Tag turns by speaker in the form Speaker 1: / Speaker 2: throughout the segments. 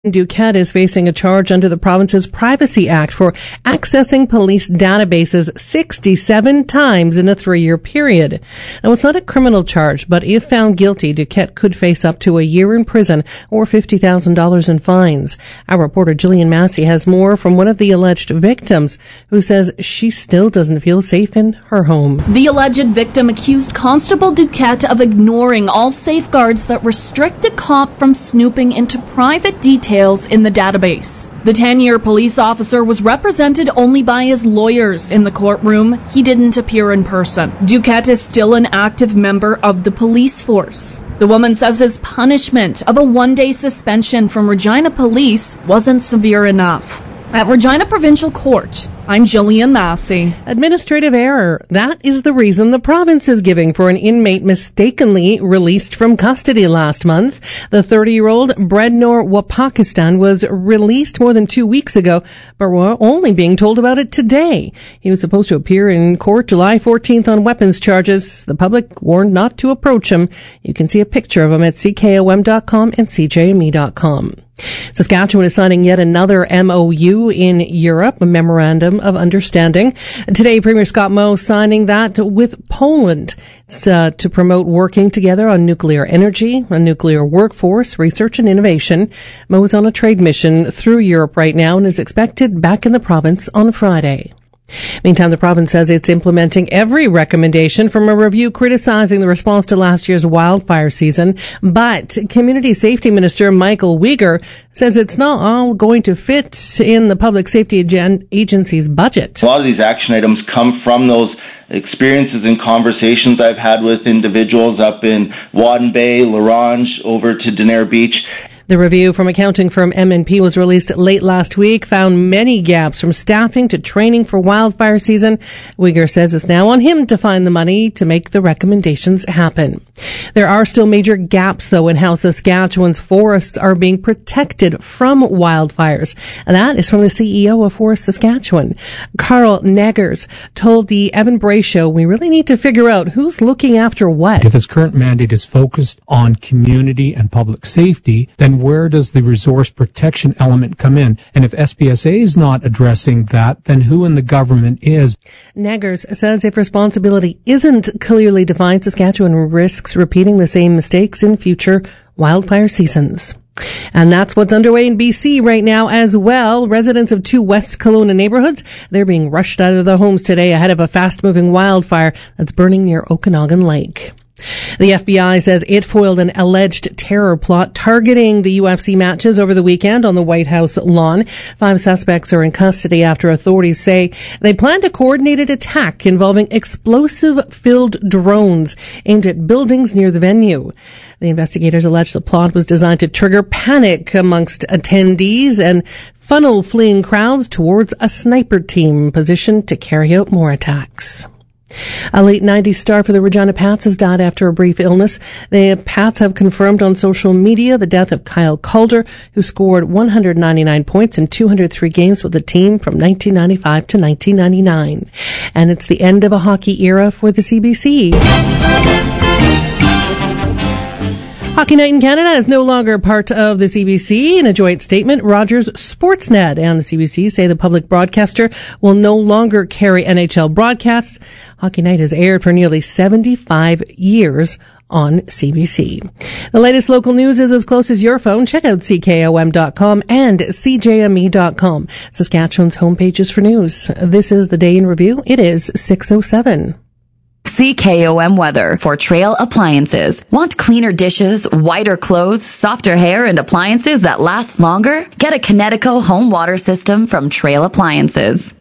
Speaker 1: Duquette is facing a charge under the province's Privacy Act for accessing police databases 67 times in a 3-year period. Now, it's not a criminal charge, but if found guilty, Duquette could face up to a year in prison or $50,000 in fines. Our reporter Gillian Massey has more from one of the alleged victims, who says she still doesn't feel safe in her home.
Speaker 2: The alleged victim accused Constable Duquette of ignoring all safeguards that restrict a cop from snooping into private details in the database. The 10-year police officer was represented only by his lawyers in the courtroom. He didn't appear in person. Duquette is still an active member of the police force. The woman says his punishment of a 1-day suspension from Regina Police wasn't severe enough. At Regina Provincial Court, I'm Gillian Massey.
Speaker 1: Administrative error. That is the reason the province is giving for an inmate mistakenly released from custody last month. The 30-year-old Brednor Wapakistan was released more than 2 weeks ago, but we're only being told about it today. He was supposed to appear in court July 14th on weapons charges. The public warned not to approach him. You can see a picture of him at CKOM.com and CJME.com. Saskatchewan is signing yet another MOU in Europe, a Memorandum of Understanding. Today, Premier Scott Moe signing that with Poland. It's to promote working together on nuclear energy, a nuclear workforce, research and innovation. Moe is on a trade mission through Europe right now and is expected back in the province on Friday. Meantime, the province says it's implementing every recommendation from a review criticizing the response to last year's wildfire season. But Community Safety Minister Michael Uyghur says it's not all going to fit in the Public Safety Agency's budget.
Speaker 3: A lot of these action items come from those experiences and conversations I've had with individuals up in Wadden Bay, Larange, over to Denair Beach.
Speaker 1: The review from accounting firm M&P was released late last week, found many gaps from staffing to training for wildfire season. Uyghur says it's now on him to find the money to make the recommendations happen. There are still major gaps, though, in how Saskatchewan's forests are being protected from wildfires. And that is from the CEO of Forest Saskatchewan. Carl Neggers told the Evan Bray Show, we really need to figure out who's looking after what.
Speaker 4: If its current mandate is focused on community and public safety, then where does the resource protection element come in? And if SPSA is not addressing that, then who in the government is?
Speaker 1: Neggers says if responsibility isn't clearly defined, Saskatchewan risks repeating the same mistakes in future wildfire seasons. And that's what's underway in BC right now as well. Residents of 2 West Kelowna neighborhoods, they're being rushed out of their homes today ahead of a fast-moving wildfire that's burning near Okanagan Lake. The FBI says it foiled an alleged terror plot targeting the UFC matches over the weekend on the White House lawn. 5 suspects are in custody after authorities say they planned a coordinated attack involving explosive-filled drones aimed at buildings near the venue. The investigators allege the plot was designed to trigger panic amongst attendees and funnel fleeing crowds towards a sniper team positioned to carry out more attacks. A late 90s star for the Regina Pats has died after a brief illness. The Pats have confirmed on social media the death of Kyle Calder, who scored 199 points in 203 games with the team from 1995 to 1999. And it's the end of a hockey era for the CBC. Hockey Night in Canada is no longer part of the CBC. In a joint statement, Rogers Sportsnet and the CBC say the public broadcaster will no longer carry NHL broadcasts. Hockey Night has aired for nearly 75 years on CBC. The latest local news is as close as your phone. Check out CKOM.com and CJME.com, Saskatchewan's homepages for news. This is the Day in Review. It is 6:07.
Speaker 5: CKOM weather for Trail Appliances. Want cleaner dishes, whiter clothes, softer hair, and appliances that last longer? Get a Kinetico home water system from Trail Appliances.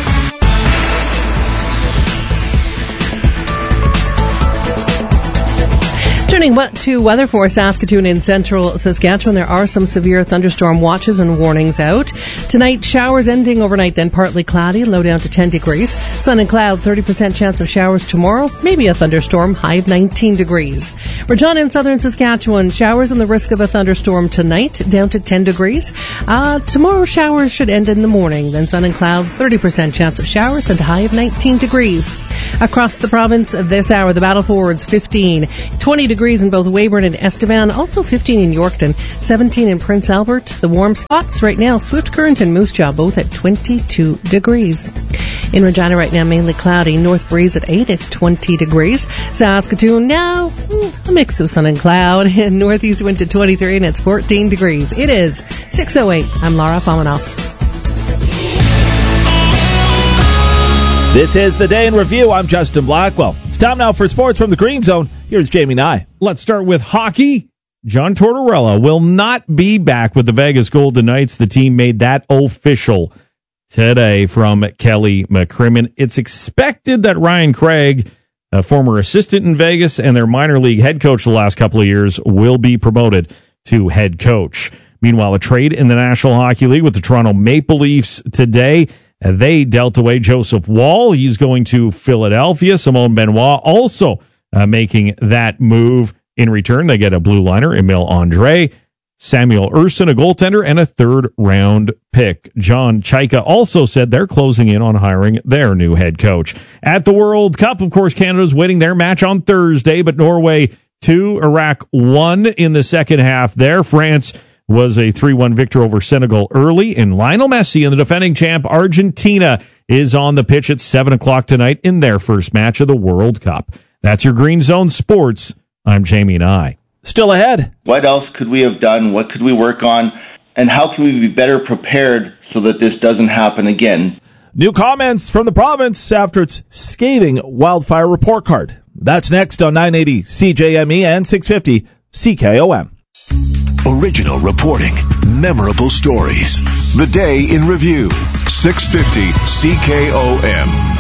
Speaker 1: Turning to weather for Saskatoon and central Saskatchewan, there are some severe thunderstorm watches and warnings out. Tonight, showers ending overnight, then partly cloudy, low down to 10 degrees. Sun and cloud, 30% chance of showers tomorrow, maybe a thunderstorm, high of 19 degrees. Regina and southern Saskatchewan, showers and the risk of a thunderstorm tonight, down to 10 degrees. Tomorrow, showers should end in the morning, then sun and cloud, 30% chance of showers and a high of 19 degrees. Across the province this hour, the Battle Fords 15, 20 degrees degrees in both Weyburn and Estevan, also 15 in Yorkton, 17 in Prince Albert. The warm spots right now, Swift Current and Moose Jaw, both at 22 degrees. In Regina right now, mainly cloudy. North breeze at 8, it's 20 degrees. Saskatoon now, a mix of sun and cloud. And northeast wind to 23, and it's 14 degrees. It is 6:08. I'm Laura Pomanoff.
Speaker 6: This is the Day in Review. I'm Justin Blackwell. It's time now for sports from the Green Zone. Here's Jamie Nye.
Speaker 7: Let's start with hockey. John Tortorella will not be back with the Vegas Golden Knights. The team made that official today from Kelly McCrimmon. It's expected that Ryan Craig, a former assistant in Vegas and their minor league head coach the last couple of years, will be promoted to head coach. Meanwhile, a trade in the National Hockey League with the Toronto Maple Leafs today. They dealt away Joseph Wall. He's going to Philadelphia. Simone Benoit also making that move. In return, they get a blue liner, Emile Andre, Samuel Urson, a goaltender, and a third-round pick. John Chaika also said they're closing in on hiring their new head coach. At the World Cup, of course, Canada's waiting their match on Thursday, but Norway 2, Iraq 1 in the second half there. France was a 3-1 victory over Senegal early, and Lionel Messi and the defending champ Argentina is on the pitch at 7 o'clock tonight in their first match of the World Cup. That's your Green Zone Sports. I'm Jamie Nye. Still ahead.
Speaker 3: What else could we have done? What could we work on? And how can we be better prepared so that this doesn't happen again?
Speaker 6: New comments from the province after its scathing wildfire report card. That's next on 980 CJME and 650 CKOM.
Speaker 8: Original reporting, memorable stories. The Day in Review, 650 CKOM.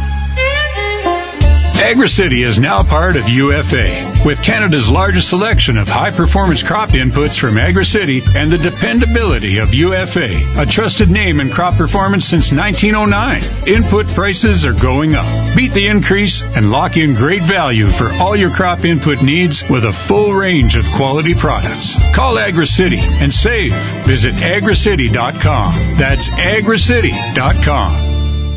Speaker 9: AgriCity is now part of UFA, with Canada's largest selection of high-performance crop inputs from AgriCity and the dependability of UFA, a trusted name in crop performance since 1909. Input prices are going up. Beat the increase and lock in great value for all your crop input needs with a full range of quality products. Call AgriCity and save. Visit agricity.com. That's agricity.com.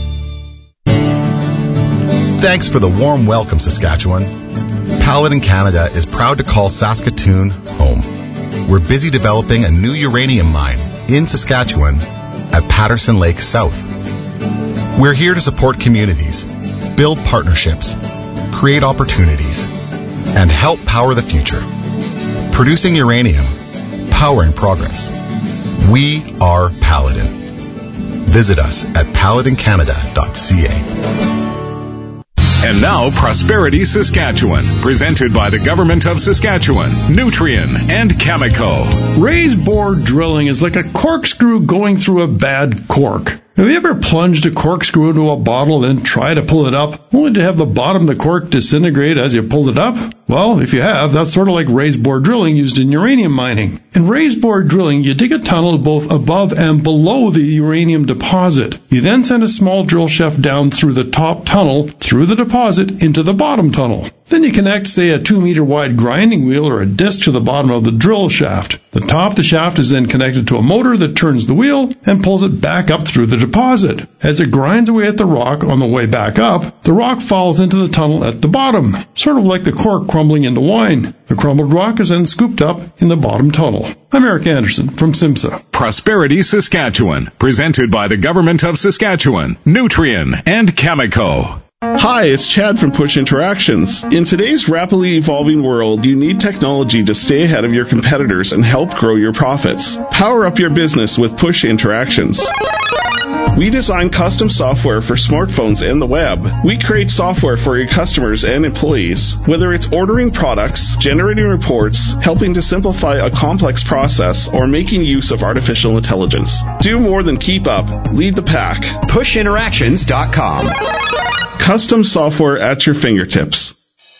Speaker 10: Thanks for the warm welcome, Saskatchewan. Paladin Canada is proud to call Saskatoon home. We're busy developing a new uranium mine in Saskatchewan at Patterson Lake South. We're here to support communities, build partnerships, create opportunities, and help power the future. Producing uranium, powering progress. We are Paladin. Visit us at paladincanada.ca.
Speaker 11: And now, Prosperity Saskatchewan, presented by the Government of Saskatchewan, Nutrien, and Cameco.
Speaker 12: Raised bore drilling is like a corkscrew going through a bad cork. Have you ever plunged a corkscrew into a bottle and then tried to pull it up, only to have the bottom of the cork disintegrate as you pulled it up? Well, if you have, that's sort of like raised bore drilling used in uranium mining. In raised bore drilling, you dig a tunnel both above and below the uranium deposit. You then send a small drill shaft down through the top tunnel, through the deposit, into the bottom tunnel. Then you connect, say, a 2-meter wide grinding wheel or a disc to the bottom of the drill shaft. The top of the shaft is then connected to a motor that turns the wheel and pulls it back up through the deposit. As it grinds away at the rock on the way back up, the rock falls into the tunnel at the bottom, sort of like the cork crumbling into wine. The crumbled rock is then scooped up in the bottom tunnel. I'm Eric Anderson from SIMSA.
Speaker 11: Prosperity Saskatchewan, presented by the Government of Saskatchewan, Nutrien, and Cameco.
Speaker 13: Hi, it's Chad from Push Interactions. In today's rapidly evolving world, you need technology to stay ahead of your competitors and help grow your profits. Power up your business with Push Interactions. We design custom software for smartphones and the web. We create software for your customers and employees. Whether it's ordering products, generating reports, helping to simplify a complex process, or making use of artificial intelligence. Do more than keep up. Lead the pack.
Speaker 8: PushInteractions.com.
Speaker 13: Custom software at your fingertips.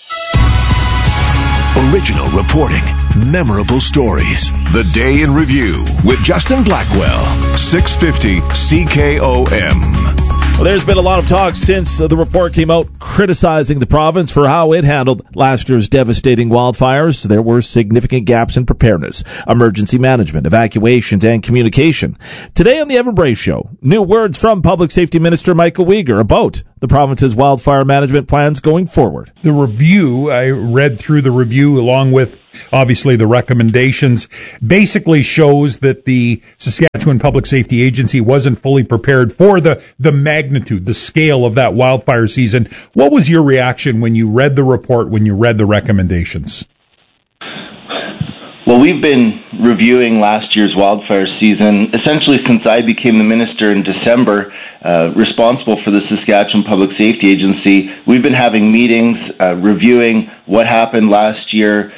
Speaker 8: Original reporting, memorable stories. The Day in Review with Justin Blackwell, 650 CKOM.
Speaker 6: Well, there's been a lot of talk since the report came out criticizing the province for how it handled last year's devastating wildfires. There were significant gaps in preparedness, emergency management, evacuations, and communication. Today on the Evan Bray Show, new words from Public Safety Minister Michael Uyghur about the province's wildfire management plans going forward.
Speaker 14: The review, I read through the review along with, obviously, the recommendations, basically shows that the Saskatchewan Public Safety Agency wasn't fully prepared for the magnitude, the scale of that wildfire season. What was your reaction when you read the report, when you read the recommendations?
Speaker 3: Well, we've been reviewing last year's wildfire season essentially since I became the minister in December, responsible for the Saskatchewan Public Safety Agency. We've been having meetings, reviewing what happened last year,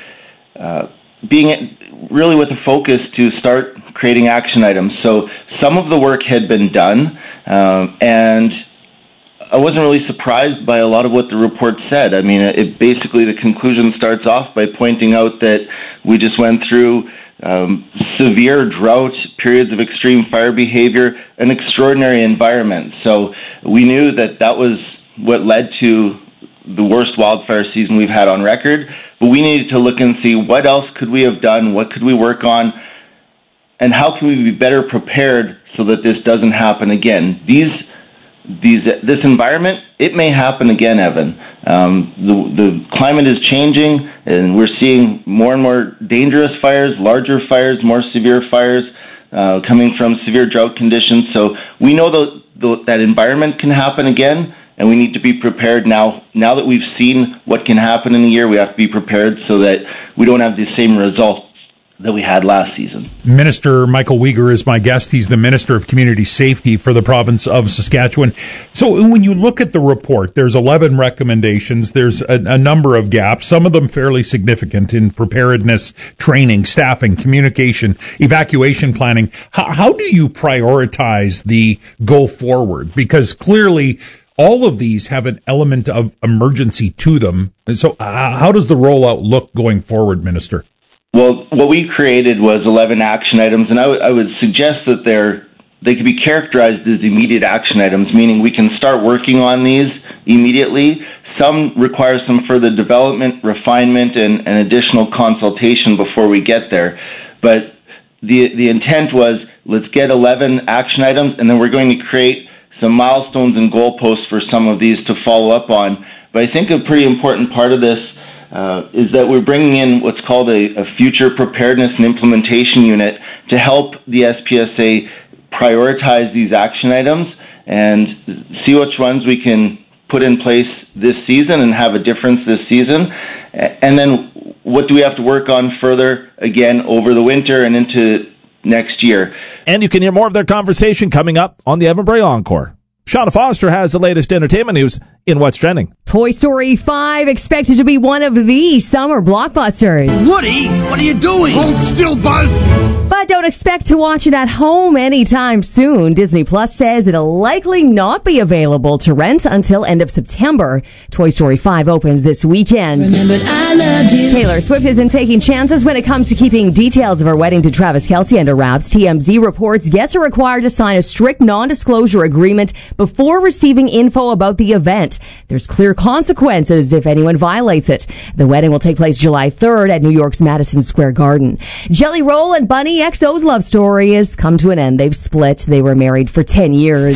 Speaker 3: being really with a focus to start creating action items. So some of the work had been done, and I wasn't really surprised by a lot of what the report said. I mean, it basically, the conclusion starts off by pointing out that we just went through severe drought, periods of extreme fire behavior, an extraordinary environment. So we knew that was what led to the worst wildfire season we've had on record, but we needed to look and see what else could we have done, what could we work on, and how can we be better prepared so that this doesn't happen again. This environment, it may happen again, Evan. The climate is changing, and we're seeing more and more dangerous fires, larger fires, more severe fires coming from severe drought conditions. So we know that environment can happen again, and we need to be prepared now. Now that we've seen what can happen in a year, we have to be prepared so that we don't have the same results that we had last season.
Speaker 14: Minister Michael Uyghur is my guest. He's the Minister of Community Safety for the province of Saskatchewan. So when you look at the report, there's 11 recommendations. There's a number of gaps, some of them fairly significant in preparedness, training, staffing, communication, evacuation planning. How do you prioritize the go forward? Because clearly all of these have an element of emergency to them. And so how does the rollout look going forward, Minister?
Speaker 3: Well, what we created was 11 action items, and I would suggest that they could be characterized as immediate action items, meaning we can start working on these immediately. Some require some further development, refinement, and additional consultation before we get there. But the intent was, let's get 11 action items, and then we're going to create some milestones and goalposts for some of these to follow up on. But I think a pretty important part of this is that we're bringing in what's called a future preparedness and implementation unit to help the SPSA prioritize these action items and see which ones we can put in place this season and have a difference this season. And then what do we have to work on further, again, over the winter and into next year.
Speaker 6: And you can hear more of their conversation coming up on the Evan Bray Encore. Shauna Foster has the latest entertainment news in What's Trending.
Speaker 15: Toy Story 5 expected to be one of the summer blockbusters.
Speaker 16: Woody, what are you doing? Hold still, Buzz!
Speaker 15: But don't expect to watch it at home anytime soon. Disney Plus says it'll likely not be available to rent until end of September. Toy Story 5 opens this weekend. Taylor Swift isn't taking chances when it comes to keeping details of her wedding to Travis Kelce under wraps. TMZ reports guests are required to sign a strict non-disclosure agreement before receiving info about the event. There's clear consequences if anyone violates it. The wedding will take place July 3rd at New York's Madison Square Garden. Jelly Roll and Bunny XO's love story has come to an end. They've split. They were married for 10 years.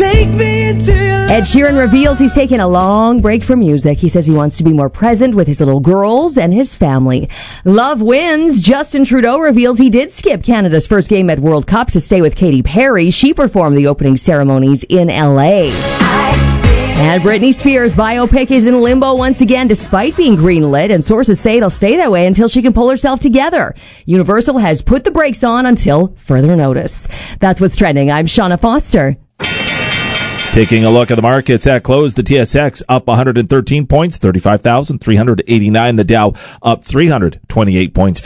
Speaker 15: Ed Sheeran reveals he's taken a long break from music. He says he wants to be more present with his little girls and his family. Love wins. Justin Trudeau reveals he did skip Canada's first game at World Cup to stay with Katy Perry. She performed the opening ceremonies in L.A. And Britney Spears' biopic is in limbo once again despite being greenlit, and sources say it'll stay that way until she can pull herself together. Universal has put the brakes on until further notice. That's what's trending. I'm Shauna Foster.
Speaker 6: Taking a look at the markets at close, the TSX up 113 points, 35,389. The Dow up 328 points,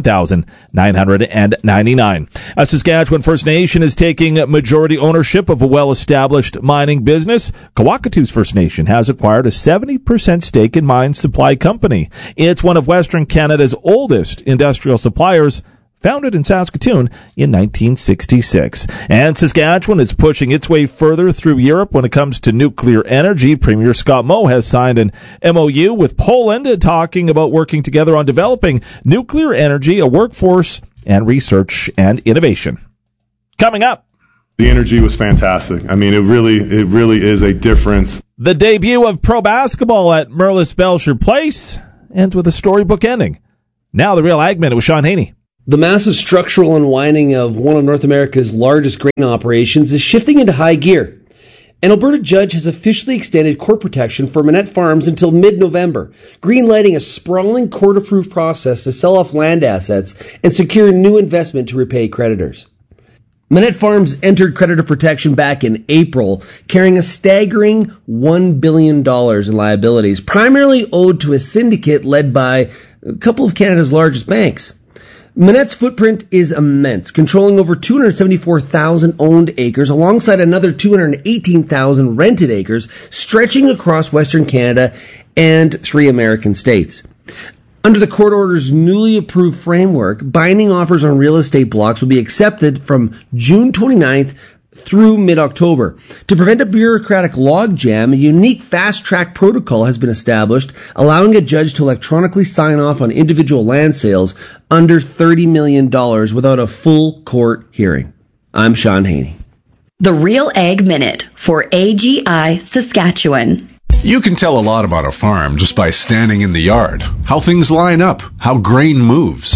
Speaker 6: 51,999. A Saskatchewan First Nation is taking majority ownership of a well-established mining business. Kawakatu's First Nation has acquired a 70% stake in Mine Supply Company. It's one of Western Canada's oldest industrial suppliers, founded in Saskatoon in 1966. And Saskatchewan is pushing its way further through Europe when it comes to nuclear energy. Premier Scott Moe has signed an MOU with Poland talking about working together on developing nuclear energy, a workforce, and research and innovation. Coming up,
Speaker 17: The energy was fantastic. I mean, it really is a difference.
Speaker 6: The debut of pro basketball at Merlis Belcher Place ends with a storybook ending. Now the Real Ag Minute with Sean Haney.
Speaker 18: The massive structural unwinding of one of North America's largest grain operations is shifting into high gear. An Alberta judge has officially extended court protection for Manette Farms until mid-November, greenlighting a sprawling court-approved process to sell off land assets and secure new investment to repay creditors. Manette Farms entered creditor protection back in April, carrying a staggering $1 billion in liabilities, primarily owed to a syndicate led by a couple of Canada's largest banks. Manette's footprint is immense, controlling over 274,000 owned acres alongside another 218,000 rented acres, stretching across Western Canada and 3 American states. Under the court order's newly approved framework, binding offers on real estate blocks will be accepted from June 29th through mid-October. To prevent a bureaucratic logjam, a unique fast-track protocol has been established, allowing a judge to electronically sign off on individual land sales under $30 million without a full court hearing. I'm Sean Haney.
Speaker 5: The Real Ag Minute for AGI Saskatchewan.
Speaker 11: You can tell a lot about a farm just by standing in the yard, how things line up, how grain moves,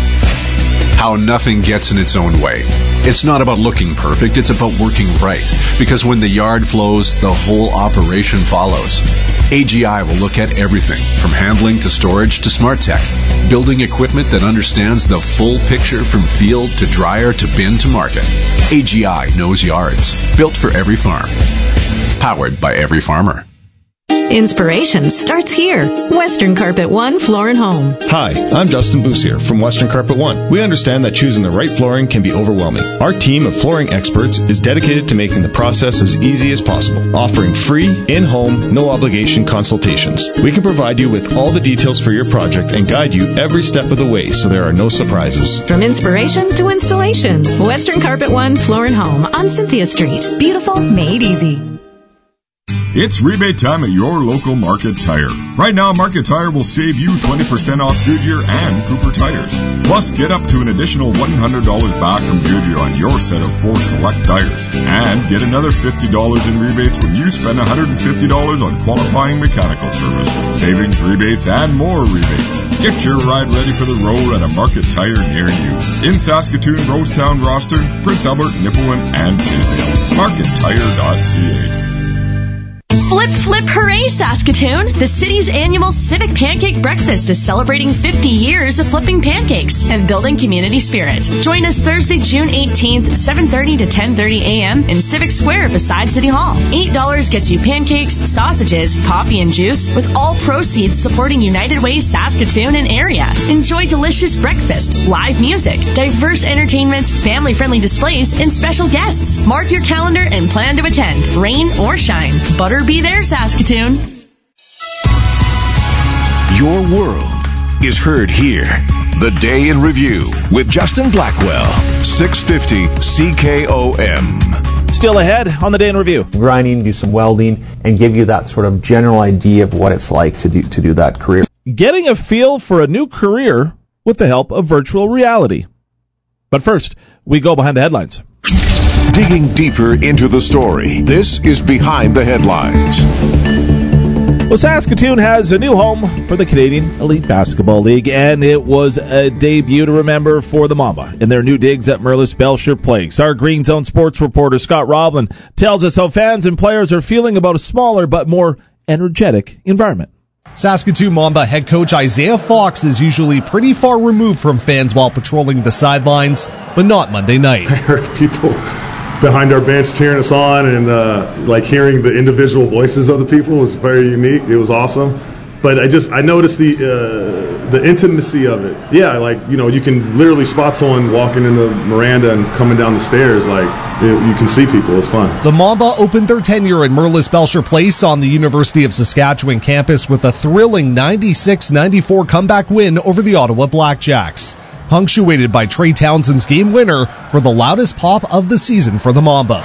Speaker 11: how nothing gets in its own way. It's not about looking perfect, it's about working right. Because when the yard flows, the whole operation follows. AGI will look at everything, from handling to storage to smart tech, building equipment that understands the full picture from field to dryer to bin to market. AGI knows yards, built for every farm. Powered by every farmer.
Speaker 19: Inspiration starts here. Western Carpet One Floor and Home.
Speaker 20: Hi, I'm Justin Boussier from Western Carpet One. We understand that choosing the right flooring can be overwhelming. Our team of flooring experts is dedicated to making the process as easy as possible, offering free, in-home, no-obligation consultations. We can provide you with all the details for your project and guide you every step of the way so there are no surprises.
Speaker 19: From inspiration to installation, Western Carpet One Floor and Home on Cynthia Street. Beautiful, made easy.
Speaker 21: It's rebate time at your local Market Tire. Right now, Market Tire will save you 20% off Goodyear and Cooper tires. Plus, get up to an additional $100 back from Goodyear on your set of 4 select tires. And get another $50 in rebates when you spend $150 on qualifying mechanical service. Savings, rebates, and more rebates. Get your ride ready for the road at a Market Tire near you. In Saskatoon, Rosetown, Rosthern, Prince Albert, Nipawin, and Tisdale. MarketTire.ca.
Speaker 2: Flip, flip, hooray, Saskatoon! The city's annual Civic Pancake Breakfast is celebrating 50 years of flipping pancakes and building community spirit. Join us Thursday, June 18th, 7:30 to 10:30 a.m. in Civic Square beside City Hall. $8 gets you pancakes, sausages, coffee, and juice, with all proceeds supporting United Way Saskatoon and area. Enjoy delicious breakfast, live music, diverse entertainment, family-friendly displays, and special guests. Mark your calendar and plan to attend, rain or shine. Butter be there, Saskatoon.
Speaker 8: Your world is heard here. The Day in Review with Justin Blackwell, 650 CKOM.
Speaker 6: Still ahead on the Day in Review.
Speaker 22: Grinding, do some welding, and give you that sort of general idea of what it's like to do that career.
Speaker 6: Getting a feel for a new career with the help of virtual reality. But first, we go behind the headlines.
Speaker 8: Digging deeper into the story, this is Behind the Headlines.
Speaker 6: Well, Saskatoon has a new home for the Canadian Elite Basketball League, and it was a debut to remember for the Mamba in their new digs at Merlis Belcher Place. Our Green Zone sports reporter Scott Roblin tells us how fans and players are feeling about a smaller but more energetic environment.
Speaker 23: Saskatoon Mamba head coach Isaiah Fox is usually pretty far removed from fans while patrolling the sidelines, but not Monday night.
Speaker 17: I heard people behind our bench cheering us on, and hearing the individual voices of the people was very unique. It was awesome. But I noticed the intimacy of it. Yeah, you can literally spot someone walking in the Miranda and coming down the stairs. You can see people. It's fun.
Speaker 23: The Mamba opened their tenure in Merlis Belcher Place on the University of Saskatchewan campus with a thrilling 96-94 comeback win over the Ottawa Blackjacks, punctuated by Trey Townsend's game winner for the loudest pop of the season for the Mamba.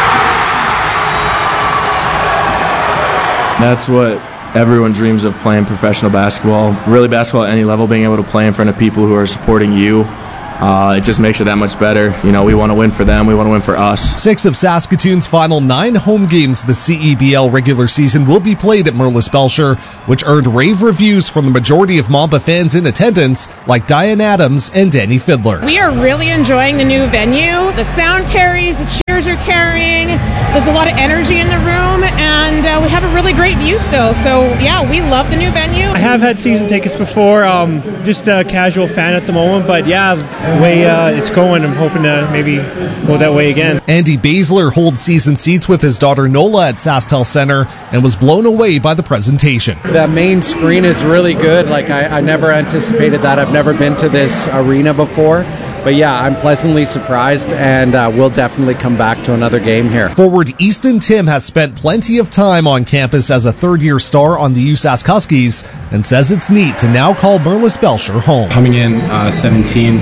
Speaker 24: That's what everyone dreams of, playing professional basketball, really basketball at any level, being able to play in front of people who are supporting you it just makes it that much better. You know, we want to win for them. We want to win for us.
Speaker 23: 6 of Saskatoon's final 9 home games this CEBL regular season will be played at Merlis Belcher, which earned rave reviews from the majority of Mamba fans in attendance, like Diane Adams and Danny Fiddler.
Speaker 1: We are really enjoying the new venue. The sound carries, the cheers are carrying. There's a lot of energy in the room, and we have a really great view still. So, yeah, we love the new venue.
Speaker 4: I have had season tickets before, just a casual fan at the moment, but yeah, the way it's going, I'm hoping to maybe go that way again.
Speaker 23: Andy Baszler holds season seats with his daughter Nola at SaskTel Center and was blown away by the presentation.
Speaker 7: The main screen is really good. Like, I never anticipated that. I've never been to this arena before. But yeah, I'm pleasantly surprised, and we'll definitely come back to another game here.
Speaker 23: Forward Easton Tim has spent plenty of time on campus as a third-year star on the USask Huskies and says it's neat to now call Merlis Belcher home.
Speaker 9: Coming in 17,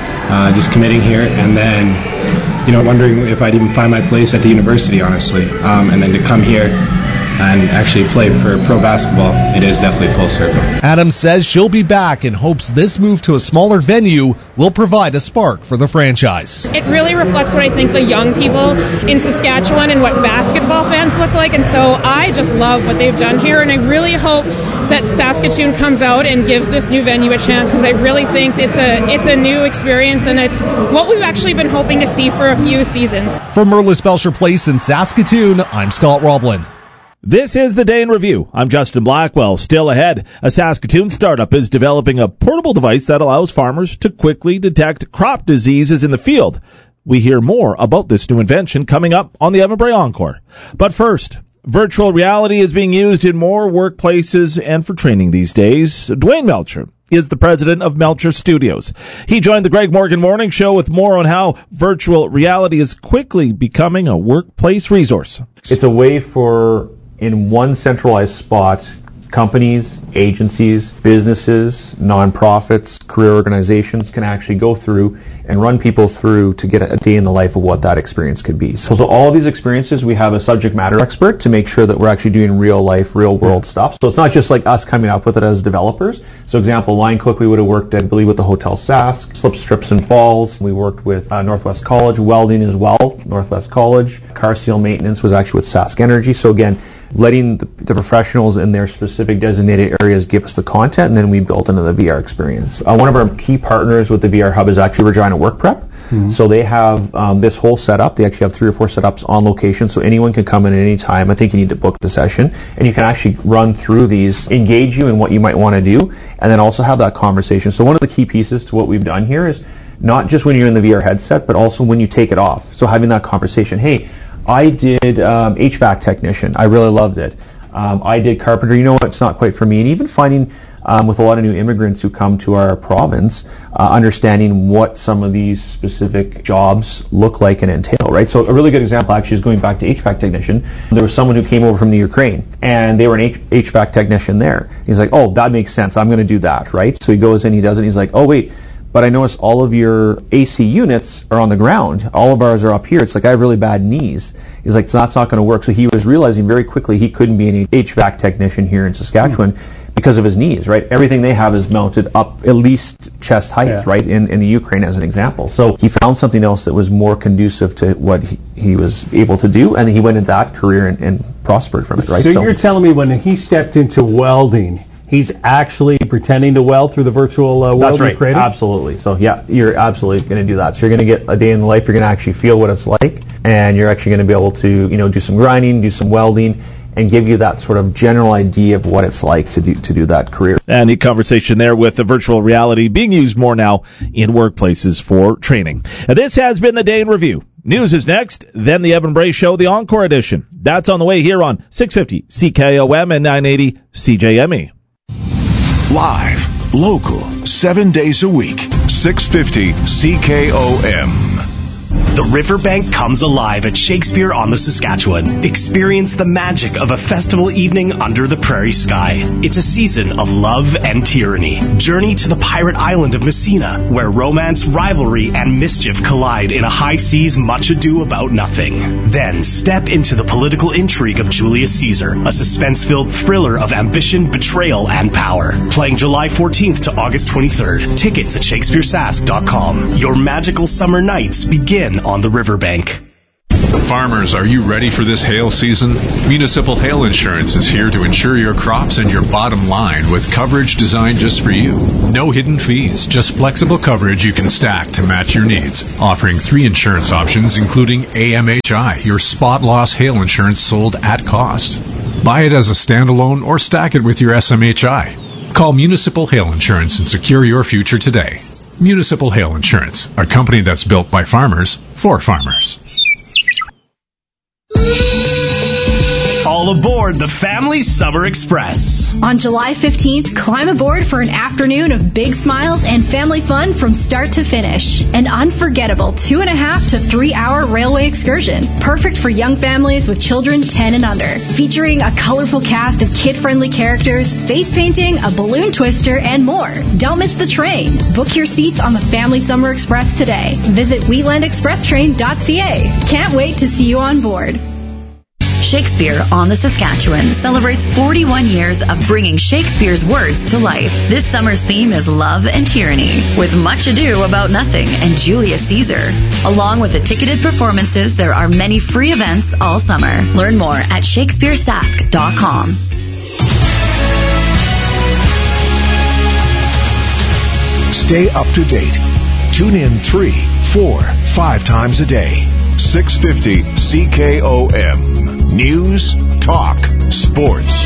Speaker 9: just committing here, and then, you know, wondering if I'd even find my place at the university, honestly. And then to come here and actually play for pro basketball, it is definitely full circle.
Speaker 23: Adams says she'll be back and hopes this move to a smaller venue will provide a spark for the franchise.
Speaker 1: It really reflects what I think the young people in Saskatchewan and what basketball fans look like, and so I just love what they've done here, and I really hope that Saskatoon comes out and gives this new venue a chance, because I really think it's a new experience, and it's what we've actually been hoping to see for a few seasons.
Speaker 23: From Merlis Belcher Place in Saskatoon, I'm Scott Roblin.
Speaker 6: This is the Day in Review. I'm Justin Blackwell. Still ahead, a Saskatoon startup is developing a portable device that allows farmers to quickly detect crop diseases in the field. We hear more about this new invention coming up on the Evan Bray Encore. But first, virtual reality is being used in more workplaces and for training these days. Dwayne Melcher is the president of Melcher Studios. He joined the Greg Morgan Morning Show with more on how virtual reality is quickly becoming a workplace resource.
Speaker 22: It's a way for, in one centralized spot, companies, agencies, businesses, nonprofits, career organizations can actually go through and run people through to get a day in the life of what that experience could be. So all of these experiences, we have a subject matter expert to make sure that we're actually doing real life, real world stuff. So it's not just like us coming up with it as developers. So example, Line Cook, we would have worked, I believe, with the Hotel Sask, Slip Strips and Falls. We worked with Northwest College, welding as well, Northwest College. Car seal maintenance was actually with Sask Energy. So again, letting the professionals in their specific designated areas give us the content, and then we build into the VR experience. One of our key partners with the VR Hub is actually Regina Work Prep. Mm-hmm. So they have this whole setup. They actually have 3 or 4 setups on location, so anyone can come in at any time. I think you need to book the session, and you can actually run through these, engage you in what you might want to do, and then also have that conversation. So one of the key pieces to what we've done here is not just when you're in the VR headset, but also when you take it off. So having that conversation, hey, I did HVAC technician. I really loved it. I did carpenter. You know what? It's not quite for me. And even finding with a lot of new immigrants who come to our province, understanding what some of these specific jobs look like and entail, right? So a really good example actually is going back to HVAC technician. There was someone who came over from the Ukraine, and they were an HVAC technician there. He's like, oh, that makes sense. I'm going to do that, right? So he goes in, he does it, and he's like, oh, wait, but I noticed all of your AC units are on the ground. All of ours are up here. It's like, I have really bad knees. He's like, so that's not going to work. So he was realizing very quickly he couldn't be an HVAC technician here in Saskatchewan because of his knees, right? Everything they have is mounted up at least chest height, right, in the Ukraine as an example. So he found something else that was more conducive to what he was able to do, and he went into that career and prospered from it, right?
Speaker 25: So you're telling me when he stepped into welding, he's actually pretending to weld through the virtual world
Speaker 22: That's right,
Speaker 25: created?
Speaker 22: Absolutely. So yeah, you're absolutely going to do that. So you're going to get a day in the life. You're going to actually feel what it's like, and you're actually going to be able to, do some grinding, do some welding, and give you that sort of general idea of what it's like to do that career.
Speaker 6: And the conversation there with the virtual reality being used more now in workplaces for training. Now, this has been the Day in Review. News is next, then the Evan Bray Show, the Encore edition. That's on the way here on 650 CKOM and 980 CJME.
Speaker 8: Live, local, 7 days a week, 650 CKOM.
Speaker 3: The Riverbank comes alive at Shakespeare on the Saskatchewan. Experience the magic of a festival evening under the prairie sky. It's a season of love and tyranny. Journey to the pirate island of Messina, where romance, rivalry, and mischief collide in a high seas much ado about nothing. Then step into the political intrigue of Julius Caesar, a suspense-filled thriller of ambition, betrayal, and power. Playing July 14th to August 23rd. Tickets at ShakespeareSask.com. Your magical summer nights begin on the Riverbank.
Speaker 11: Farmers, are you ready for this hail season? Municipal Hail Insurance is here to insure your crops and your bottom line with coverage designed just for you. No hidden fees, just flexible coverage you can stack to match your needs. Offering 3 insurance options, including AMHI, your spot loss hail insurance sold at cost. Buy it as a standalone or stack it with your SMHI. Call Municipal Hail Insurance and secure your future today. Municipal Hail Insurance, a company that's built by farmers for farmers.
Speaker 3: All aboard the Family Summer Express.
Speaker 10: On July 15th, climb aboard for an afternoon of big smiles and family fun from start to finish. An unforgettable 2.5 to 3 hour railway excursion. Perfect for young families with children 10 and under. Featuring a colorful cast of kid-friendly characters, face painting, a balloon twister, and more. Don't miss the train. Book your seats on the Family Summer Express today. Visit wheatlandexpresstrain.ca. Can't wait to see you on board.
Speaker 5: Shakespeare on the Saskatchewan celebrates 41 years of bringing Shakespeare's words to life. This summer's theme is love and tyranny, with Much Ado About Nothing and Julius Caesar. Along with the ticketed performances, there are many free events all summer. Learn more at ShakespeareSask.com.
Speaker 8: Stay up to date. Tune in 3, 4, 5 times a day. 650 CKOM. News, talk, sports.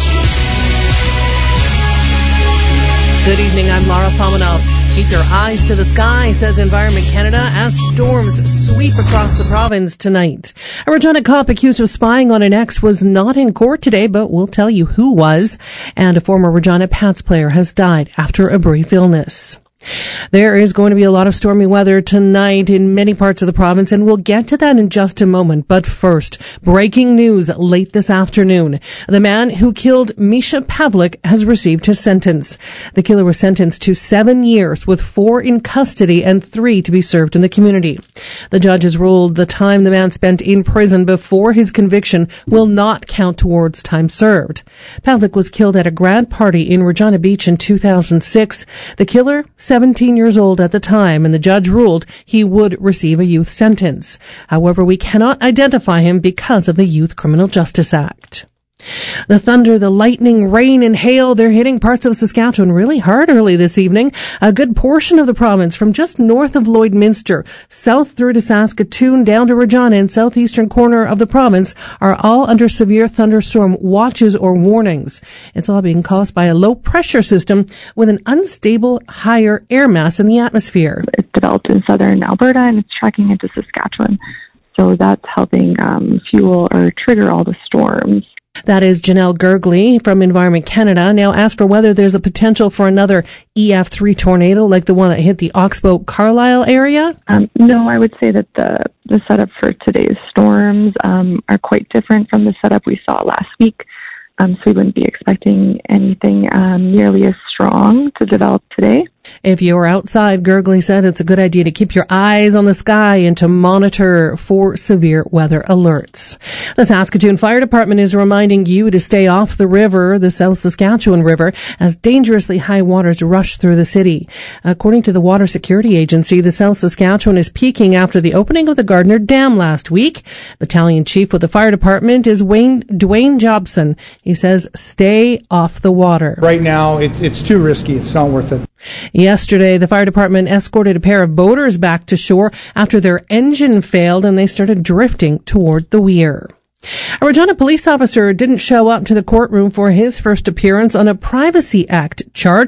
Speaker 12: Good evening, I'm Laura Pomanov. Keep your eyes to the sky, says Environment Canada, as storms sweep across the province tonight. A Regina cop accused of spying on an ex was not in court today, but we'll tell you who was. And a former Regina Pats player has died after a brief illness. There is going to be a lot of stormy weather tonight in many parts of the province, and we'll get to that in just a moment. But first, breaking news late this afternoon. The man who killed Misha Pavlik has received his sentence. The killer was sentenced to 7 years, with 4 in custody and 3 to be served in the community. The judge has ruled the time the man spent in prison before his conviction will not count towards time served. Pavlik was killed at a grad party in Regina Beach in 2006. The killer, 17 years old at the time, and the judge ruled he would receive a youth sentence. However, we cannot identify him because of the Youth Criminal Justice Act. The thunder, the lightning, rain, and hail, they're hitting parts of Saskatchewan really hard early this evening. A good portion of the province, from just north of Lloydminster, south through to Saskatoon, down to Regina and southeastern corner of the province, are all under severe thunderstorm watches or warnings. It's all being caused by a low-pressure system with an unstable, higher air mass in the atmosphere.
Speaker 13: It's developed in southern Alberta, and it's tracking into Saskatchewan. So that's helping fuel or trigger all the storms.
Speaker 12: That is Janelle Gergley from Environment Canada. Now, as for whether there's a potential for another EF3 tornado like the one that hit the Oxbow-Carlisle area?
Speaker 13: No, I would say that the setup for today's storms are quite different from the setup we saw last week. So we wouldn't be expecting anything nearly as strong to develop today.
Speaker 12: If you're outside, Gergley said it's a good idea to keep your eyes on the sky and to monitor for severe weather alerts. The Saskatoon Fire Department is reminding you to stay off the river, the South Saskatchewan River, as dangerously high waters rush through the city. According to the Water Security Agency, the South Saskatchewan is peaking after the opening of the Gardner Dam last week. Battalion Chief with the Fire Department is Dwayne Jobson. He says, stay off the water.
Speaker 14: Right now, it's too risky. It's not worth it.
Speaker 12: Yesterday, the fire department escorted a pair of boaters back to shore after their engine failed and they started drifting toward the weir. A Regina police officer didn't show up to the courtroom for his first appearance on a Privacy Act charge,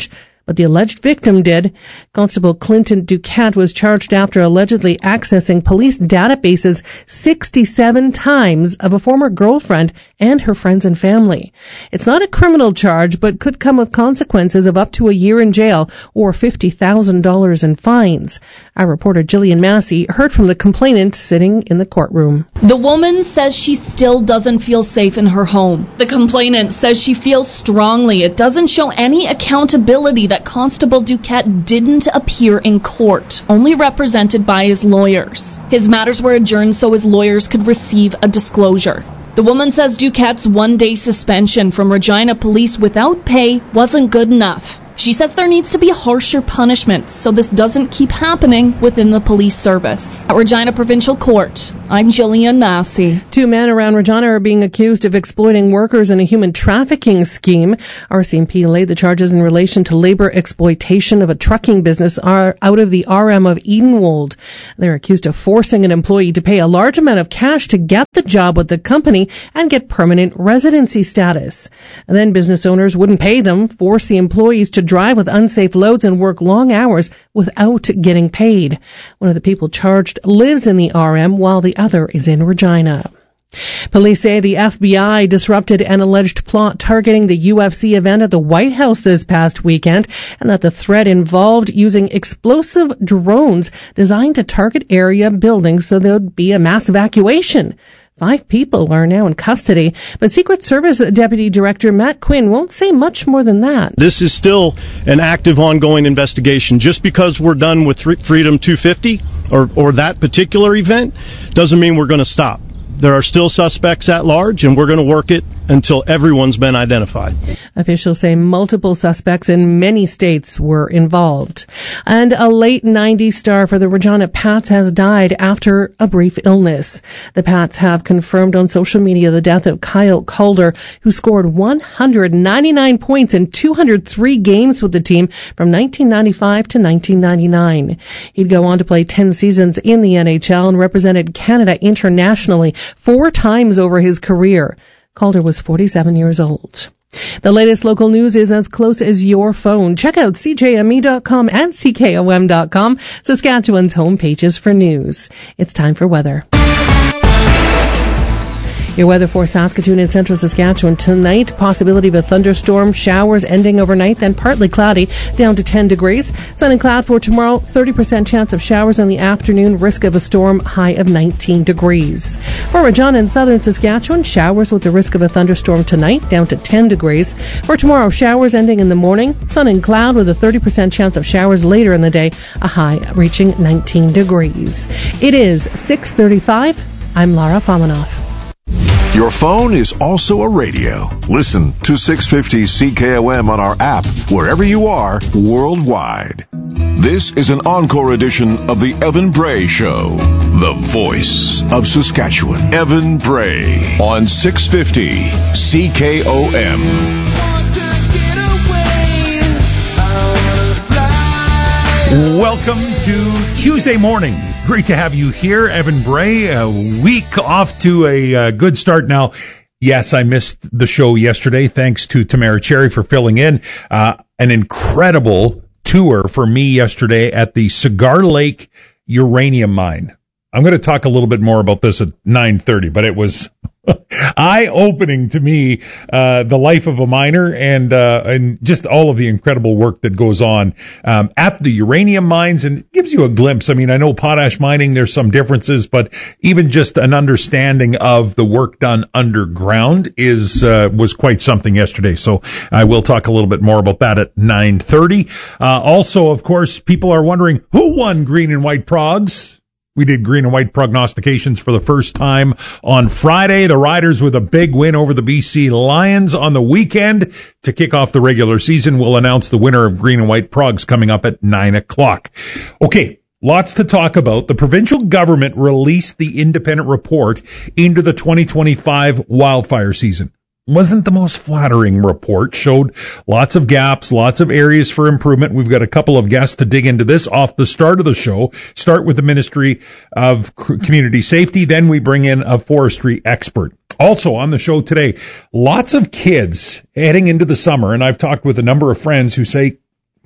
Speaker 12: but the alleged victim did. Constable Clinton Duquette was charged after allegedly accessing police databases 67 times of a former girlfriend and her friends and family. It's not a criminal charge, but could come with consequences of up to a year in jail or $50,000 in fines. Our reporter Jillian Massey heard from the complainant sitting in the courtroom.
Speaker 2: The woman says she still doesn't feel safe in her home. The complainant says she feels strongly it doesn't show any accountability that Constable Duquette didn't appear in court, only represented by his lawyers. His matters were adjourned so his lawyers could receive a disclosure. The woman says Duquette's one-day suspension from Regina Police without pay wasn't good enough. She says there needs to be harsher punishments so this doesn't keep happening within the police service. At Regina Provincial Court, I'm Jillian Massey.
Speaker 12: 2 men around Regina are being accused of exploiting workers in a human trafficking scheme. RCMP laid the charges in relation to labor exploitation of a trucking business out of the RM of Edenwold. They're accused of forcing an employee to pay a large amount of cash to get the job with the company and get permanent residency status. And then business owners wouldn't pay them, force the employees to drive with unsafe loads and work long hours without getting paid. One of the people charged lives in the RM while the other is in Regina. Police say the FBI disrupted an alleged plot targeting the UFC event at the White House this past weekend, and that the threat involved using explosive drones designed to target area buildings so there would be a mass evacuation. 5 people are now in custody, but Secret Service Deputy Director Matt Quinn won't say much more than that.
Speaker 15: This is still an active, ongoing investigation. Just because we're done with Freedom 250 or that particular event doesn't mean we're going to stop. There are still suspects at large, and we're going to work it until everyone's been identified.
Speaker 12: Officials say multiple suspects in many states were involved. And a late 90s star for the Regina Pats has died after a brief illness. The Pats have confirmed on social media the death of Kyle Calder, who scored 199 points in 203 games with the team from 1995 to 1999. He'd go on to play 10 seasons in the NHL and represented Canada internationally 4 times over his career. Calder was 47 years old. The latest local news is as close as your phone. Check out CJME.com and CKOM.com, Saskatchewan's home pages for news. It's time for weather. Your weather for Saskatoon and central Saskatchewan tonight. Possibility of a thunderstorm, showers ending overnight, then partly cloudy, down to 10 degrees. Sun and cloud for tomorrow, 30% chance of showers in the afternoon, risk of a storm, high of 19 degrees. For Regina and southern Saskatchewan, showers with the risk of a thunderstorm tonight, down to 10 degrees. For tomorrow, showers ending in the morning, sun and cloud with a 30% chance of showers later in the day, a high reaching 19 degrees. It is 6:35. I'm Lara Famanoff.
Speaker 8: Your phone is also a radio. Listen to 650 CKOM on our app wherever you are worldwide. This is an encore edition of the Evan Bray Show, the voice of Saskatchewan. Evan Bray on 650 CKOM.
Speaker 16: Welcome to Tuesday morning. Great to have you here, Evan Bray. A week off to a good start now. Yes, I missed the show yesterday. Thanks to Tamara Cherry for filling in. An incredible tour for me yesterday at the Cigar Lake uranium mine. I'm going to talk a little bit more about this at 9:30, but it was eye-opening to me, the life of a miner and just all of the incredible work that goes on at the uranium mines, and it gives you a glimpse. I mean, I know potash mining, there's some differences, but even just an understanding of the work done underground was quite something yesterday. So I will talk a little bit more about that at 9:30. Also, of course, people are wondering who won Green and White Progs. We did green and white prognostications for the first time on Friday. The Riders with a big win over the BC Lions on the weekend. To kick off the regular season, we'll announce the winner of green and white progs coming up at 9 o'clock. Okay, lots to talk about. The provincial government released the independent report into the 2025 wildfire season. Wasn't the most flattering report, showed lots of gaps, lots of areas for improvement. We've got a couple of guests to dig into this off the start of the show. Start with the Ministry of Community Safety, then we bring in a forestry expert. Also on the show today, lots of kids heading into the summer, and I've talked with a number of friends who say,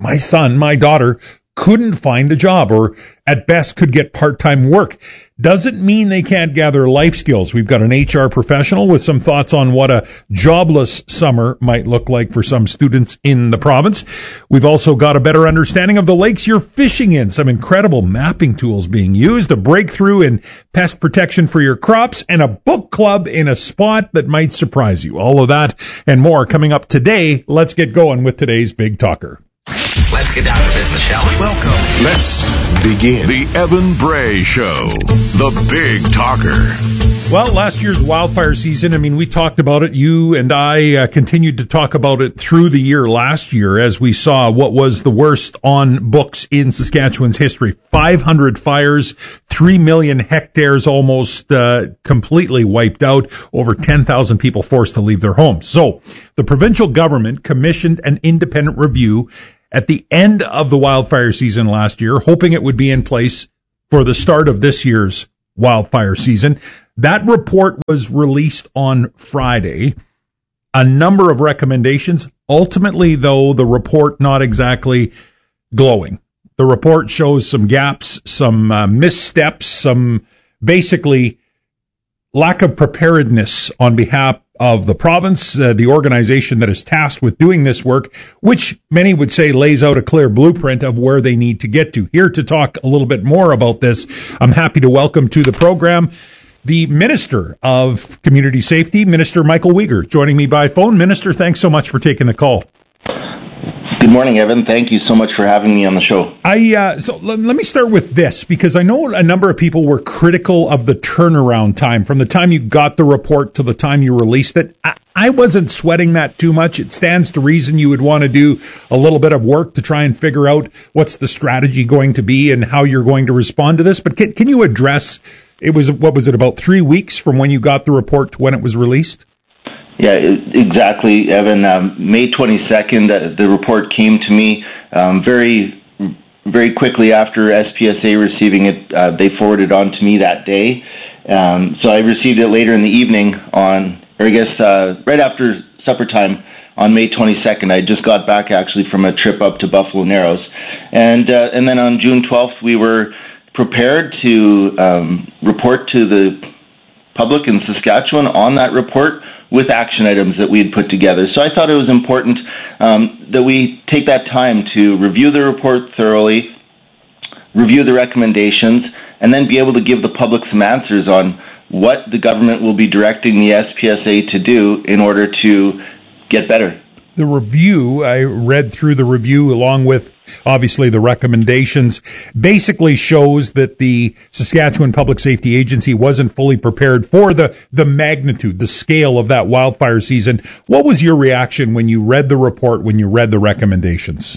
Speaker 16: my son, my daughter, couldn't find a job, or at best could get part-time work. Doesn't mean they can't gather life skills. We've got an HR professional with some thoughts on what a jobless summer might look like for some students in the province. We've also got a better understanding of the lakes you're fishing in, some incredible mapping tools being used, a breakthrough in pest protection for your crops, and a book club in a spot that might surprise you. All of that and more coming up today. Let's get going with today's Big Talker.
Speaker 17: Let's get down to business, shall we?
Speaker 8: Welcome. Let's begin. The Evan Bray Show, the Big Talker.
Speaker 16: Well, last year's wildfire season, we talked about it. You and I continued to talk about it through the year last year as we saw what was the worst on books in Saskatchewan's history. 500 fires, 3 million hectares almost completely wiped out, over 10,000 people forced to leave their homes. So the provincial government commissioned an independent review at the end of the wildfire season last year, hoping it would be in place for the start of this year's wildfire season. That report was released on Friday. A number of recommendations. Ultimately, though, the report not exactly glowing. The report shows some gaps, some missteps, some basically lack of preparedness on behalf of the province, the organization that is tasked with doing this work, which many would say lays out a clear blueprint of where they need to get to. Here to talk a little bit more about this, I'm happy to welcome to the program the Minister of Community Safety, Minister Michael Weger, joining me by phone. Minister, thanks so much for taking the call.
Speaker 18: Good morning, Evan. Thank you so much for having me on the show.
Speaker 16: So let me start with this, because I know a number of people were critical of the turnaround time from the time you got the report to the time you released it. I wasn't sweating that too much. It stands to reason you would want to do a little bit of work to try and figure out what's the strategy going to be and how you're going to respond to this. But can you address, about 3 weeks from when you got the report to when it was released?
Speaker 18: Yeah, exactly, Evan. May 22nd, the report came to me very, very quickly after SPSA receiving it. They forwarded it on to me that day. So I received it later in the evening right after supper time on May 22nd. I just got back actually from a trip up to Buffalo Narrows. And then on June 12th, we were prepared to report to the public in Saskatchewan on that report with action items that we had put together. So I thought it was important that we take that time to review the report thoroughly, review the recommendations, and then be able to give the public some answers on what the government will be directing the SPSA to do in order to get better.
Speaker 16: The review, I read through the review along with, obviously, the recommendations, basically shows that the Saskatchewan Public Safety Agency wasn't fully prepared for the magnitude, the scale of that wildfire season. What was your reaction when you read the report, when you read the recommendations?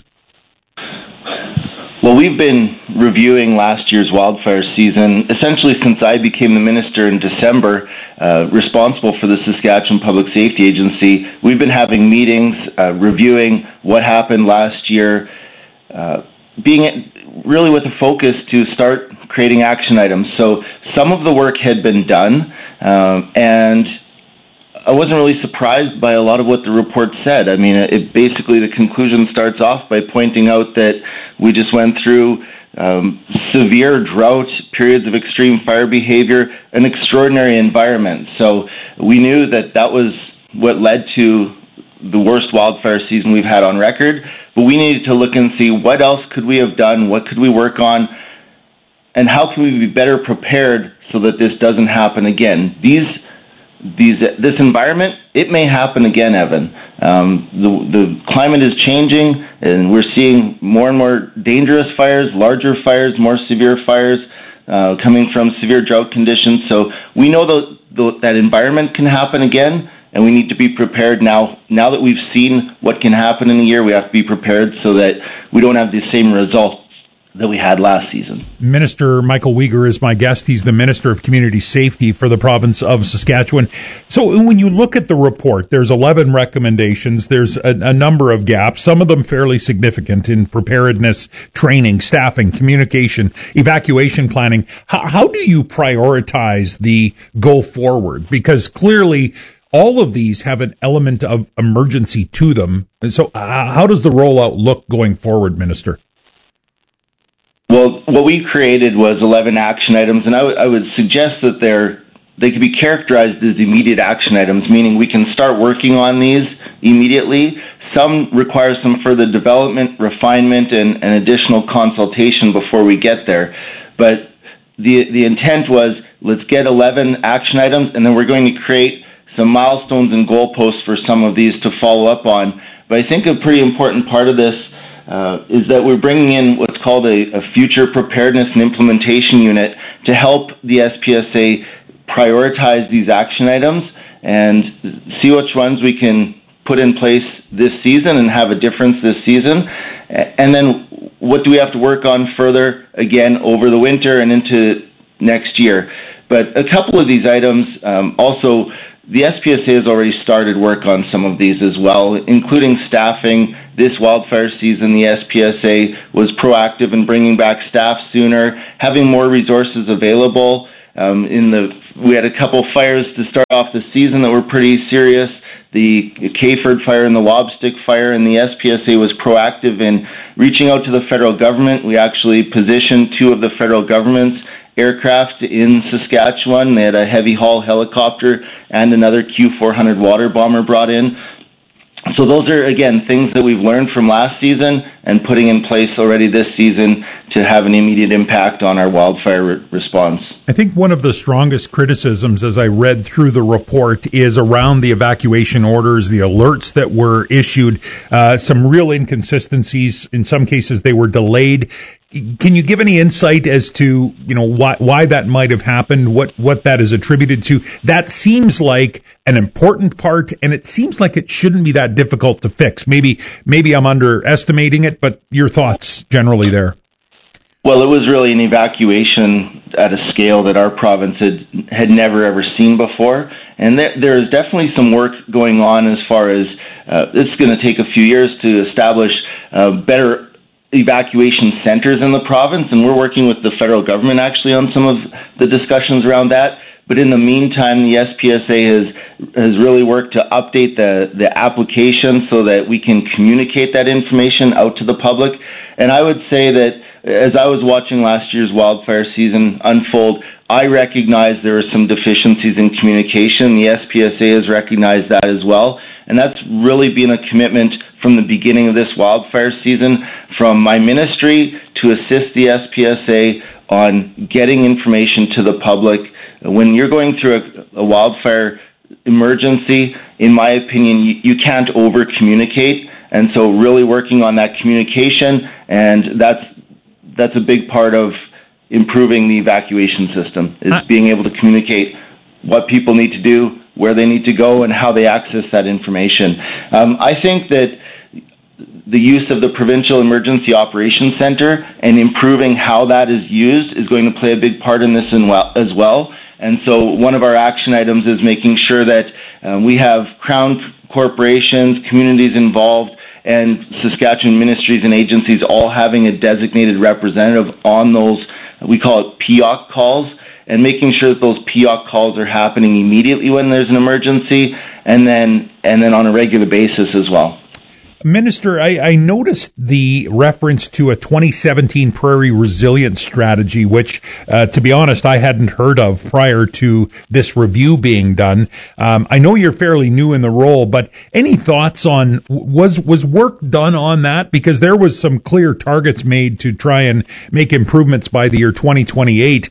Speaker 18: Well, we've been reviewing last year's wildfire season essentially since I became the minister in December, responsible for the Saskatchewan Public Safety Agency. We've been having meetings, reviewing what happened last year, being really with a focus to start creating action items. So some of the work had been done, and I wasn't really surprised by a lot of what the report said. It basically, the conclusion starts off by pointing out that we just went through severe drought, periods of extreme fire behavior, an extraordinary environment. So we knew that was what led to the worst wildfire season we've had on record, but we needed to look and see what else could we have done, what could we work on, and how can we be better prepared so that this doesn't happen again. This environment, it may happen again, Evan. The climate is changing, and we're seeing more and more dangerous fires, larger fires, more severe fires coming from severe drought conditions. So we know that environment can happen again, and we need to be prepared now. Now that we've seen what can happen in a year, we have to be prepared so that we don't have the same results that we had last season.
Speaker 16: Minister Michael Weger is my guest. He's the Minister of Community Safety for the province of Saskatchewan. So when you look at the report, there's 11 recommendations. There's a number of gaps, some of them fairly significant in preparedness, training, staffing, communication, evacuation planning. How do you prioritize the go forward? Because clearly all of these have an element of emergency to them. And so how does the rollout look going forward, Minister?
Speaker 18: Well, what we created was 11 action items, and I would suggest that they could be characterized as immediate action items, meaning we can start working on these immediately. Some require some further development, refinement, and additional consultation before we get there. But the intent was, let's get 11 action items, and then we're going to create some milestones and goalposts for some of these to follow up on. But I think a pretty important part of this is that we're bringing in what's called a future preparedness and implementation unit to help the SPSA prioritize these action items and see which ones we can put in place this season and have a difference this season. And then what do we have to work on further, again, over the winter and into next year. But a couple of these items, also, the SPSA has already started work on some of these as well, including staffing. This wildfire season, the SPSA was proactive in bringing back staff sooner, having more resources available. We had a couple fires to start off the season that were pretty serious. The Kayford fire and the Lobstick fire, and the SPSA was proactive in reaching out to the federal government. We actually positioned two of the federal government's aircraft in Saskatchewan. They had a heavy haul helicopter and another Q-400 water bomber brought in. So those are, again, things that we've learned from last season and putting in place already this season to have an immediate impact on our wildfire response.
Speaker 16: I think one of the strongest criticisms as I read through the report is around the evacuation orders, the alerts that were issued, some real inconsistencies. In some cases, they were delayed. Can you give any insight as to, why that might have happened, what that is attributed to? That seems like an important part, and it seems like it shouldn't be that difficult to fix. Maybe I'm underestimating it, but your thoughts generally there.
Speaker 18: Well, it was really an evacuation at a scale that our province had never, ever seen before. And there is definitely some work going on as far as it's going to take a few years to establish better evacuation centers in the province. And we're working with the federal government actually on some of the discussions around that. But in the meantime, the SPSA has really worked to update the application so that we can communicate that information out to the public. And I would say that as I was watching last year's wildfire season unfold, I recognized there were some deficiencies in communication. The SPSA has recognized that as well. And that's really been a commitment from the beginning of this wildfire season from my ministry to assist the SPSA on getting information to the public. When you're going through a wildfire emergency, in my opinion, you can't over-communicate. And so really working on that communication, and that's a big part of improving the evacuation system, is being able to communicate what people need to do, where they need to go, and how they access that information. I think that the use of the Provincial Emergency Operations Center and improving how that is used is going to play a big part in this as well. And so one of our action items is making sure that we have Crown corporations, communities involved, and Saskatchewan ministries and agencies all having a designated representative on those, we call it PEOC calls, and making sure that those PEOC calls are happening immediately when there's an emergency, and then on a regular basis as well.
Speaker 16: Minister, I noticed the reference to a 2017 Prairie Resilience Strategy, which, to be honest, I hadn't heard of prior to this review being done. I know you're fairly new in the role, but any thoughts on, was work done on that? Because there was some clear targets made to try and make improvements by the year 2028.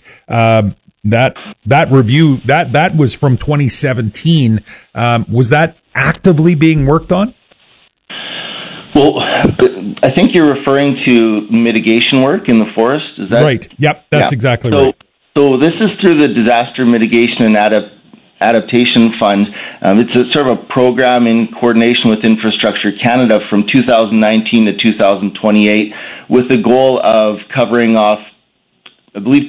Speaker 16: That review, that was from 2017. Was that actively being worked on?
Speaker 18: Well, I think you're referring to mitigation work in the forest. Is that
Speaker 16: right? Yep, that's exactly right.
Speaker 18: So this is through the Disaster Mitigation and Adaptation Fund. It's a sort of a program in coordination with Infrastructure Canada from 2019 to 2028, with the goal of covering off, I believe,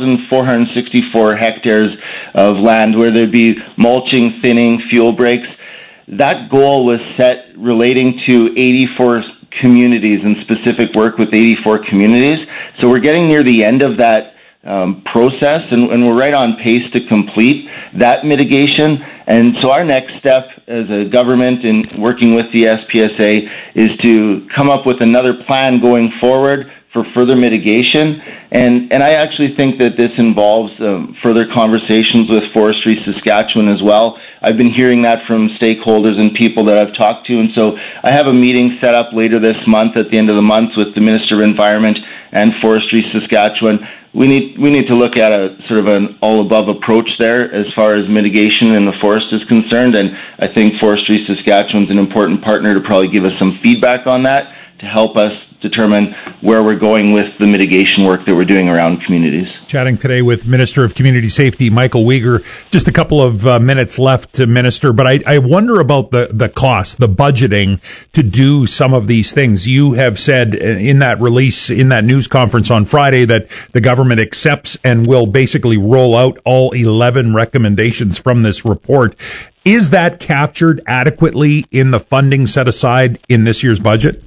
Speaker 18: 2,464 hectares of land where there'd be mulching, thinning, fuel breaks. That goal was set relating to 84 communities and specific work with 84 communities. So we're getting near the end of that process, and we're right on pace to complete that mitigation. And so our next step as a government in working with the SPSA is to come up with another plan going forward for further mitigation. And I actually think that this involves further conversations with Forestry Saskatchewan as well. I've been hearing that from stakeholders and people that I've talked to, and so I have a meeting set up later this month at the end of the month with the Minister of Environment and Forestry Saskatchewan. We need to look at a sort of an all-above approach there as far as mitigation in the forest is concerned, and I think Forestry Saskatchewan's an important partner to probably give us some feedback on that to help us determine where we're going with the mitigation work that we're doing around communities.
Speaker 16: Chatting today with Minister of Community Safety, Michael Uyghur. Just a couple of minutes left to Minister, but I wonder about the cost, the budgeting to do some of these things. You have said in that release, in that news conference on Friday, that the government accepts and will basically roll out all 11 recommendations from this report. Is that captured adequately in the funding set aside in this year's budget?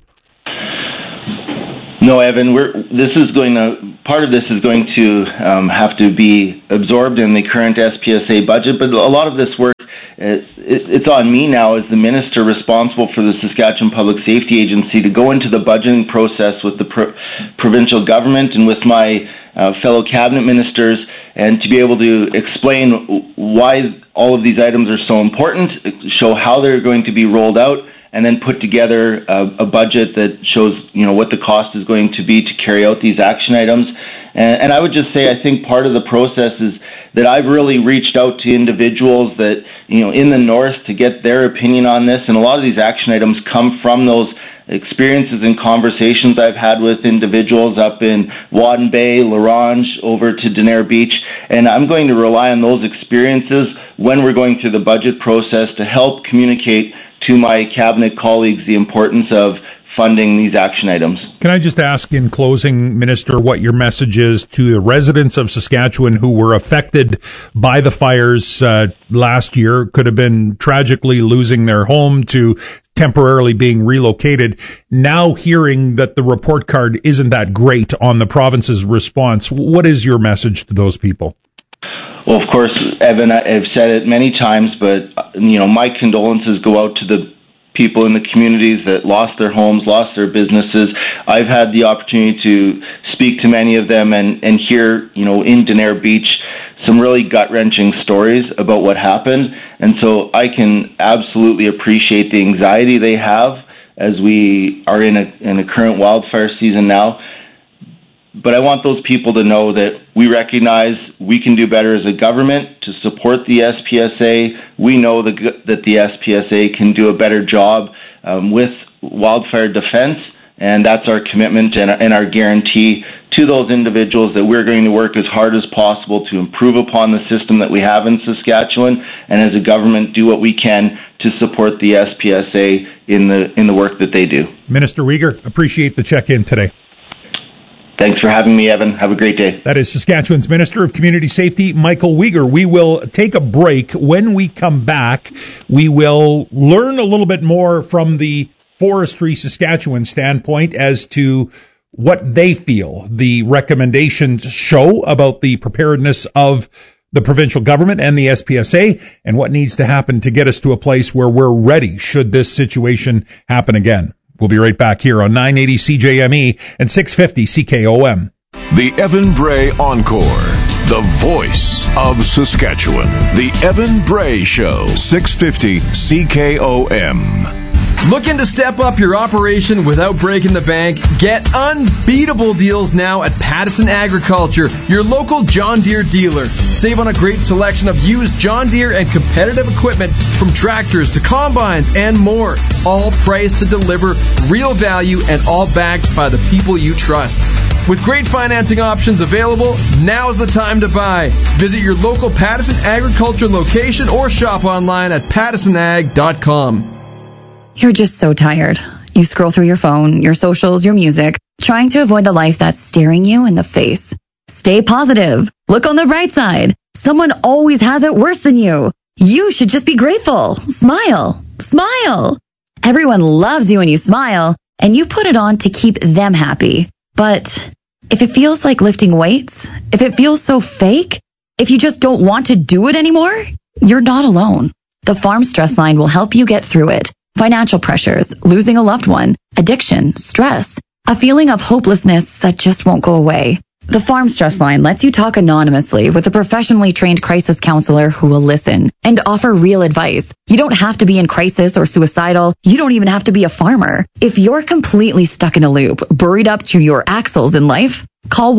Speaker 18: No, Evan. Part of this is going to have to be absorbed in the current SPSA budget. But a lot of this work, it's on me now as the minister responsible for the Saskatchewan Public Safety Agency to go into the budgeting process with the provincial government and with my fellow cabinet ministers, and to be able to explain why all of these items are so important, show how they're going to be rolled out, and then put together a budget that shows, what the cost is going to be to carry out these action items. And I would just say, I think part of the process is that I've really reached out to individuals that, in the north to get their opinion on this. And a lot of these action items come from those experiences and conversations I've had with individuals up in Wadden Bay, La Ronge, over to Denair Beach. And I'm going to rely on those experiences when we're going through the budget process to help communicate to my cabinet colleagues the importance of funding these action items.
Speaker 16: Can I just ask in closing, Minister, what your message is to the residents of Saskatchewan who were affected by the fires last year, could have been tragically losing their home to temporarily being relocated, now hearing that the report card isn't that great on the province's response? What is your message to those people?
Speaker 18: Well, of course, Evan, I've said it many times, but, my condolences go out to the people in the communities that lost their homes, lost their businesses. I've had the opportunity to speak to many of them and hear, in Denair Beach, some really gut-wrenching stories about what happened. And so I can absolutely appreciate the anxiety they have as we are in a current wildfire season now. But I want those people to know that we recognize we can do better as a government to support the SPSA. We know that the SPSA can do a better job with wildfire defense, and that's our commitment and our guarantee to those individuals that we're going to work as hard as possible to improve upon the system that we have in Saskatchewan, and as a government do what we can to support the SPSA in the work that they do.
Speaker 16: Minister Uyghur, appreciate the check-in today.
Speaker 18: Thanks for having me, Evan. Have a great day.
Speaker 16: That is Saskatchewan's Minister of Community Safety, Michael Uyghur. We will take a break. When we come back, we will learn a little bit more from the Forestry Saskatchewan standpoint as to what they feel the recommendations show about the preparedness of the provincial government and the SPSA, and what needs to happen to get us to a place where we're ready should this situation happen again. We'll be right back here on 980 CJME and 650 CKOM.
Speaker 8: The Evan Bray Encore, the voice of Saskatchewan. The Evan Bray Show, 650 CKOM.
Speaker 4: Looking to step up your operation without breaking the bank? Get unbeatable deals now at Pattison Agriculture, your local John Deere dealer. Save on a great selection of used John Deere and competitive equipment from tractors to combines and more. All priced to deliver real value and all backed by the people you trust. With great financing options available, now's the time to buy. Visit your local Pattison Agriculture location or shop online at pattisonag.com.
Speaker 5: You're just so tired. You scroll through your phone, your socials, your music, trying to avoid the life that's staring you in the face. Stay positive. Look on the bright side. Someone always has it worse than you. You should just be grateful. Smile. Smile. Everyone loves you when you smile, and you put it on to keep them happy. But if it feels like lifting weights, if it feels so fake, if you just don't want to do it anymore, you're not alone. The Farm Stress Line will help you get through it. Financial pressures, losing a loved one, addiction, stress, a feeling of hopelessness that just won't go away. The Farm Stress Line lets you talk anonymously with a professionally trained crisis counselor who will listen and offer real advice. You don't have to be in crisis or suicidal. You don't even have to be a farmer. If you're completely stuck in a loop, buried up to your axles in life, call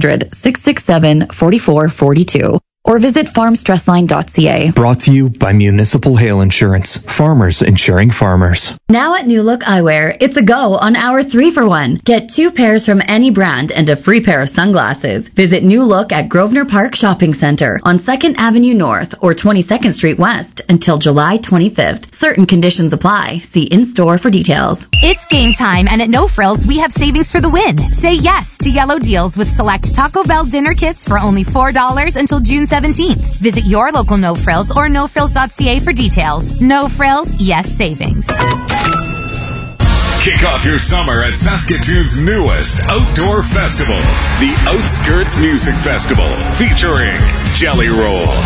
Speaker 5: 1-800-667-4442 or visit farmstressline.ca.
Speaker 7: Brought to you by Municipal Hail Insurance. Farmers insuring farmers.
Speaker 5: Now at New Look Eyewear, it's a go on our 3-for-1. Get 2 pairs from any brand and a free pair of sunglasses. Visit New Look at Grosvenor Park Shopping Centre on 2nd Avenue North or 22nd Street West until July 25th. Certain conditions apply. See in-store for details.
Speaker 19: It's game time, and at No Frills, we have savings for the win. Say yes to yellow deals with select Taco Bell dinner kits for only $4 until June 17th. Visit your local No Frills or nofrills.ca for details. No Frills, yes savings.
Speaker 20: Kick off your summer at Saskatoon's newest outdoor festival, the Outskirts Music Festival, featuring Jelly Roll,